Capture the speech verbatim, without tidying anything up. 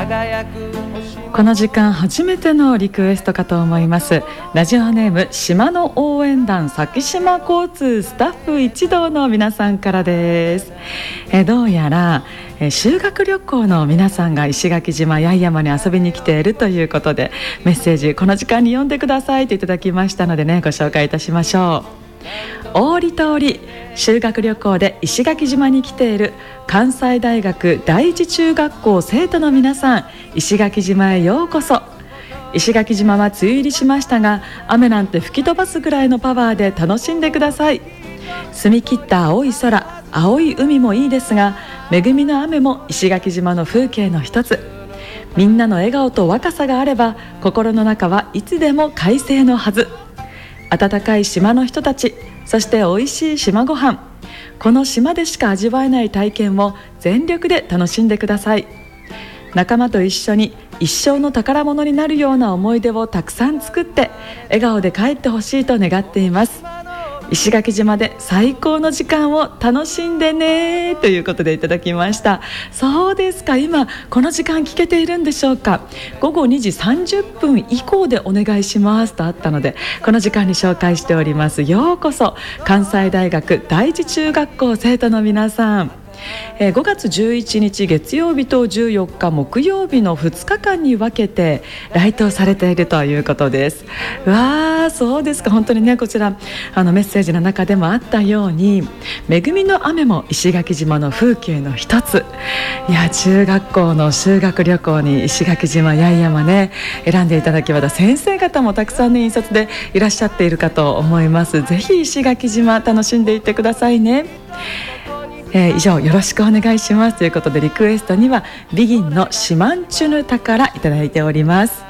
この時間初めてのリクエストかと思います。ラジオネーム島の応援団先島交通スタッフ一同の皆さんからです。えどうやらえ修学旅行の皆さんが石垣島八重山に遊びに来ているということで、メッセージこの時間に読んでくださいといただきましたのでね、ご紹介いたしましょう。大利通り修学旅行で石垣島に来ている関西大学第一中学校生徒の皆さん、石垣島へようこそ。石垣島は梅雨入りしましたが、雨なんて吹き飛ばすぐらいのパワーで楽しんでください。澄み切った青い空、青い海もいいですが、恵みの雨も石垣島の風景の一つ。みんなの笑顔と若さがあれば、心の中はいつでも快晴のはず。暖かい島の人たち、そして美味しい島ごはん、この島でしか味わえない体験を全力で楽しんでください。仲間と一緒に一生の宝物になるような思い出をたくさん作って笑顔で帰ってほしいと願っています。石垣島で最高の時間を楽しんでねということでいただきました。そうですか、今この時間聞けているんでしょうか。ごごにじさんじゅっぷん以降でお願いしますとあったので、この時間に紹介しております。ようこそ関西大学第一中学校生徒の皆さん、えー、ごがつじゅういちにち月曜日とじゅうよっか木曜日のふつかかんに分けて来島されているということです。わー、そうですか。本当にね、こちらあのメッセージの中でもあったように、恵みの雨も石垣島の風景の一つ。いや、中学校の修学旅行に石垣島八重山ね、選んでいただき、また先生方もたくさんね印刷でいらっしゃっているかと思います。ぜひ石垣島楽しんでいってくださいね。えー、以上よろしくお願いしますということで、リクエストにはビギンのシマンチュヌタからいただいております。